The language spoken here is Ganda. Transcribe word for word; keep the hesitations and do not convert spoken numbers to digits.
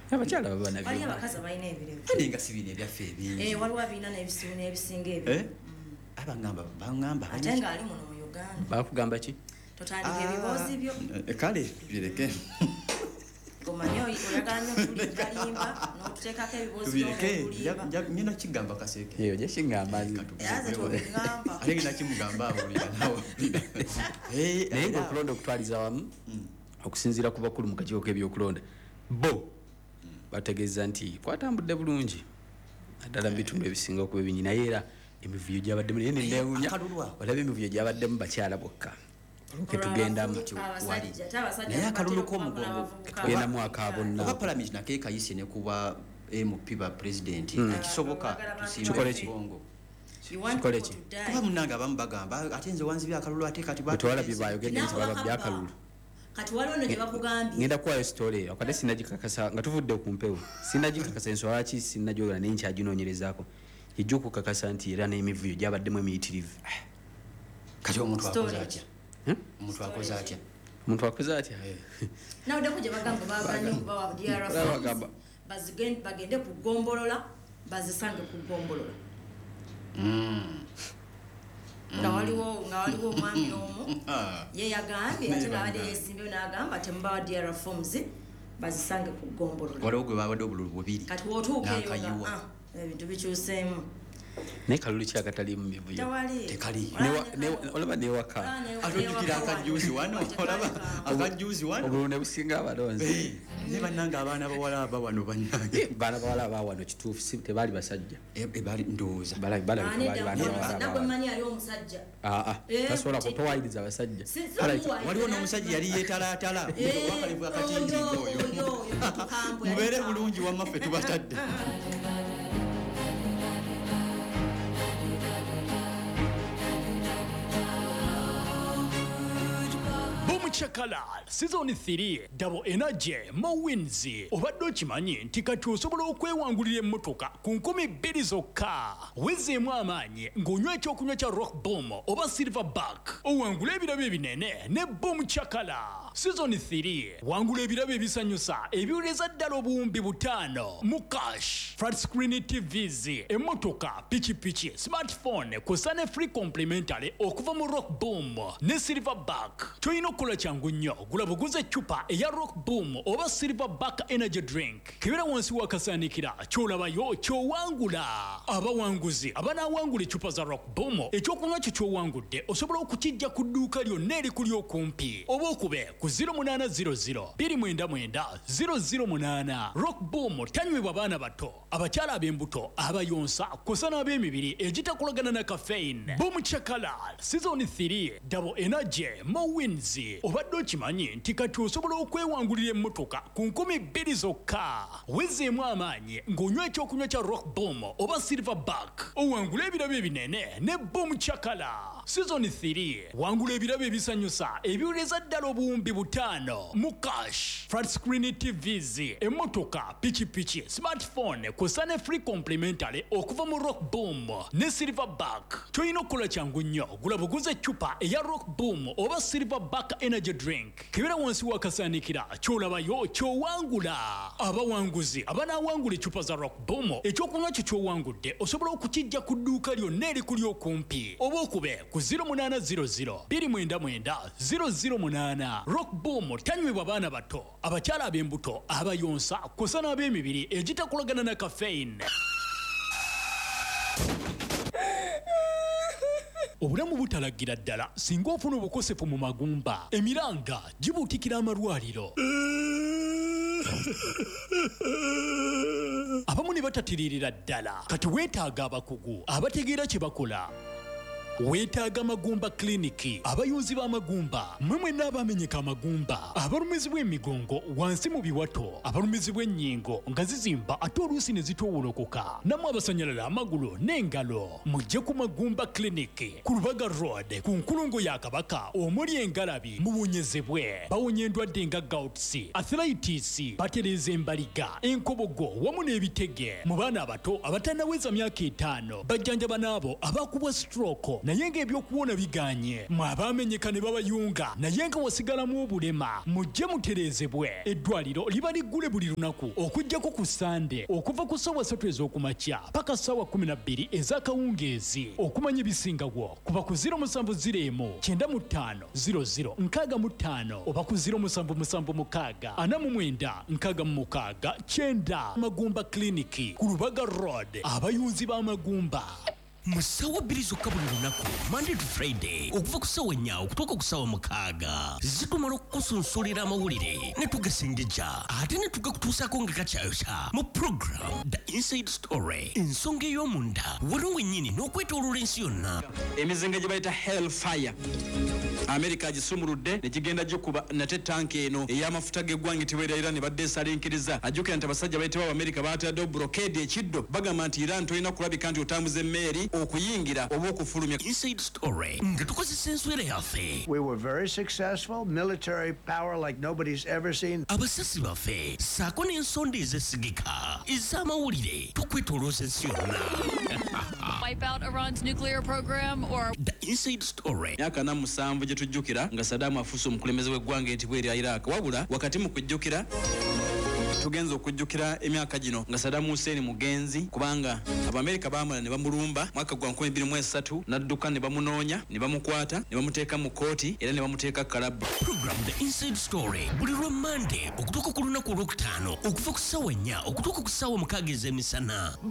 abakyala babana bali abakazi abalina ebirebe alinga sibine byaffe ebingi eh waliwo abina n'ebisimu n'ebisinga ebyo eh abangamba bangamba ate nga ali muno mu Uganda bakugamba ki totandika ebibuuzo byo kale bireke komanyo oyaganya kulimba n'otuteekako ebibuuzo byo nyina kigamba kaseke eyo je kigamba yaza tubigamba ate ngina kimugamba abulira nawe eh naye ngo okulonda okutwaliza wamu okusinziira ku bakulu mu kakiiko k'ebyokulonda bo bategeeza nti kwatambudde bulungi naddala mu bitundu ebisinga okuba ebingi naye era emivuyo gyabadde mu yene newunya olaba emivuyo gyabadde mu bakyala bokka ketugendamu wali naye akalulu k'omugongo tugenda mwaka bonna oba palamenti nake kayise ne kuba M P ba president kisoboka tusimbe bongo kikole ki kuba munanga abamu bagamba ate nze wanzi byakalulu ate kati batwala bibayogedde nti baba byakalulu kati waliwo no gye bakugambye ngenda kuwayo story eyo akade sinagikakasa nga tuvudde ku mpewo sinagikakasa enswala ki sinajogera naye nkyaginoonyerezaako ijja okukakasa nti era n'emivuyo gyabaddemu emiyitirivu kati omuntu akoze atya omuntu akoze atya omuntu akoze atya nawuddeko gye bagamba baganye kubawa D R F bagende ku ggombolola bazisange ku ggombolola nga waliwo nga waliwo omwami omu ye yagambye ate ng'abadde yeesimbyewo n'agamba temubawa D R forms bazisange ku ggombolola waliwo gwe babadde obululu bubiri kati wootuuka eyo nga ebintu bikyuseemu naye kalulu ki akataliimu mivuyo tekali olaba newaka atujjukira akajuzi wano olaba akajuzi wano obululu ne businga abalonzi ne bannanga abaana bawala aba wano bannange baana bawala aba wano kituufu si tebaali basajja bali ndowooza balabanamanyi ali omusajja tasobola kutowayiriza abasajja waliwo n'omusajja yali yeetalaatala wakalevu akatindigo oyo mubeere bulungi wamaffe tubatadde Chakala season three double energy mo wins obadde okimanyi nti kati osobola okwewangulira emmotoka ku nkumi bbiri zokka wezeemu amaanyi ng'onywa ekyokunywa kya rock boom oba silverback owangula ebirabo ebinene ne boom chakala season three wangula ebirabo ebisanyusa ebiwuleza ddala obuwumbi butaano mu cash flat screen T Vs emmotoka pikipiki smartphone kusa ne free complimentary okuva mu rock boom ne silverback kyolina okukola kyangu nnyo gula buguze eccupa eya rock boom oba silverback energy drink kebera wansi wakasaanikira kyolabayo kyowangula abawanguzi abanaawangula eccupa za rock boom ekyokunywa kyo kyowangudde osobola okukijja ku dduuka lyonna erikuli okumpi oba okube ku zero munana zero zero two nine nine zero zero munana rock boom tanywebwa baana bato abakyala ab'embuto abayonsa kusa n'ab'emibiri egitakolagana na caffeine boom chakala season three double energy mo wins obadde okimanyi nti kati osobola okwewangulira emmotoka ku nkumi bbiri zokka wezeemu amaanyi ng'onywa ekyokunywa kya rock boom oba silverback owangula ebirabo ebinene ne boom chakala season three wangula ebirabo ebisanyusa ebiwuleza ddala obuwumbi butaano mu cash flat screen T Vs emmotoka pikipiki smartphone kusa ne free complimentary okuva mu rock boom ne silverback kyolina okukola kyangu nnyo gula buguze eccupa eya rock boom oba silverback energy drink kebera wansi wakasaanikira kyolabayo kyowangula abawanguzi abanaawangula eccupa za rock boom ekyokunywa kyo kyowangudde osobola okukijja ku dduuka lyonna erikuli okumpi oba okube ku zero munana zero zero two nine nine zero zero munana rock boom tanywebwa baana bato abakyala ab'embuto abayonsa kusa n'ab'emibiri egitakolagana na caffeine obulamu butalagira ddala singa ofuna obukosefu mu magumba emiranga gibuutikira amalwaliro abamu ne batatiririra ddala kati weetaaga abakugu abategeera kye bakola weetaaga Magumba Kliniki abayunzi b'amagumba mmwe mwenna abamenyeka amagumba abalumizibwa emigongo wansi mu biwato abalumizibwa ennyingo nga zizimba ate oluusi ne zitowolokoka nammwe abasanyalala amagulu n'engalo mujje ku Magumba Kliniki ku Lubaga Road ku nkulungo ya Kabaka omuli engalabi mubonyezebwe bawonya endwadde nga gouts arthritis batereeza embaliga enkobogo wamu n'ebitege mu baana abato abatannaweza myaka etaano bajjanjaba n'abo abakubwa stroke naye ng'ebyokuwona biganye mwe abaamenyeka ne babayunga naye nga wasigalamu obulema mujje mutereezebwe eddwaliro liba liggule buli lunaku okuggyako ku sande okuva ku ssaawa ssatu ez'okumakya paka ssaawa kumi na bbiri ez'akawungeezi okumanya ebisingawo kuba ku ziro musanvu ziro emu kyenda mu ttaano ziro ziro nkaaga mu ttaano oba ku ziro musanvu musanvu mukaaga ana mu mwenda nkaaga mu mukaaga kyenda Magumba Clinic ku Lubaga Road abayunzi b'amagumba mu ssaawa bbiri zokka buli lunaku Monday to Friday okuva ku ssaawa nnya okutuuka ku ssaawa mukaaga zitumala okukusunsulira amawulire ne tugasengejja ate ne tugakutuusako nga kakyayokya mu program The Inside Story ensonga ey'omunda wano wennyini n'okwetooloola ensi yonna emizinga gye bayita Hellfire America gisumuludde ne kigenda gikuba nate tanki eno ey'amafuta g'eggwanga etibwa Iran ne badde esalinkiriza ajjukira nti abasajja bayitibwa America baataddewo blockade ekiddo bagamba nti Iran tolina kulabika nti otambuza emmeeri okuyingira oba okufulumya. Inside Story nga tukozesa enswera yaffe. We were very successful, military power like nobody's ever seen. Abasasi baffe saako n'ensonda ezesigika ez'amawulire tukwetolooza ensi yonna. Wipe out Iran's nuclear program or The Inside Story. Myaka na musanvu gye tujjukira nga Saddam afuuse omukulembeze w'eggwanga etibwa erya Iraq wabula wakati mu kujjukira tugenza okujjukira emyaka gino nga Saddam Hussein mugenzi kubanga Abamerika baamala ne bamulumba mwaka gwa nkumi bbiri mu esatu n'adduka ne bamunoonya ne bamukwata ne bamuteeka mu kooti era ne bamuteeka kalabu. Program The Inside Story buli lwa Monday okutuuka ku lunaku olwokutaano okuva ku ssaawa nnya okutuuka ku ssaawa mukaaga ez'emisana.